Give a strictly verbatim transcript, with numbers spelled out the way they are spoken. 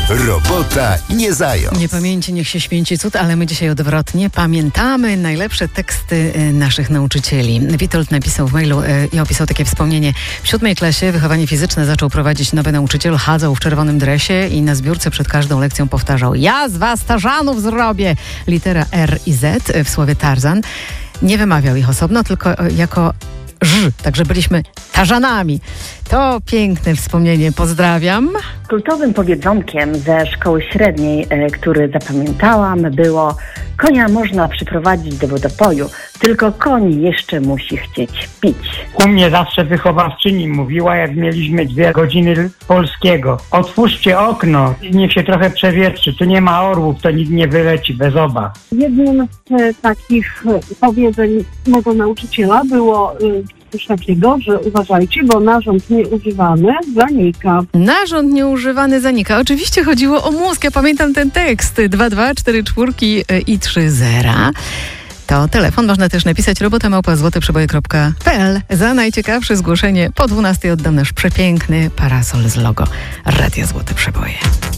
Robota nie zając. Nie pamięci niech się święci cud, ale my dzisiaj odwrotnie pamiętamy najlepsze teksty naszych nauczycieli. Witold napisał w mailu i opisał takie wspomnienie. W siódmej klasie wychowanie fizyczne zaczął prowadzić nowy nauczyciel. Chadzał w czerwonym dresie i na zbiórce przed każdą lekcją powtarzał: ja z was Tarzanów zrobię! Litera R i Z w słowie Tarzan. Nie wymawiał ich osobno, tylko jako Ż, także byliśmy Tarzanami. To piękne wspomnienie, pozdrawiam. Kultowym powiedzonkiem ze szkoły średniej, który zapamiętałam, było: konia można przyprowadzić do wodopoju, tylko koń jeszcze musi chcieć pić. U mnie zawsze wychowawczyni mówiła, jak mieliśmy dwie godziny polskiego: otwórzcie okno i niech się trochę przewietrzy, tu nie ma orłów, to nikt nie wyleci bez obaw. Jednym z takich powiedzeń mego nauczyciela było coś takiego, że uważajcie, bo narząd nieużywany zanika. Narząd nieużywany zanika. Oczywiście chodziło o mózg. Ja pamiętam ten tekst. dwa dwa cztery cztery i trzy zera. To telefon. Można też napisać robota małpa złote przeboje kropka p l. Za najciekawsze zgłoszenie po dwunastej oddam nasz przepiękny parasol z logo Radia Złote Przeboje.